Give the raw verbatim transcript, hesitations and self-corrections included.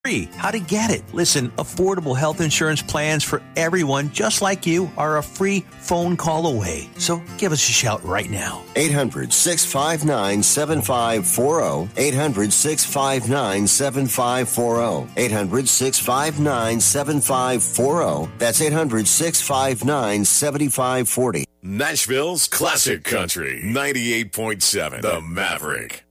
Free. How to get it. Listen, affordable health insurance plans for everyone just like you are a free phone call away. So give us a shout right now. eight hundred, six five nine, seven five four zero. eight hundred, six five nine, seven five four zero. eight hundred, six five nine, seven five four zero. That's eight hundred, six five nine, seven five four zero. Nashville's Classic Country, ninety-eight point seven, The Maverick.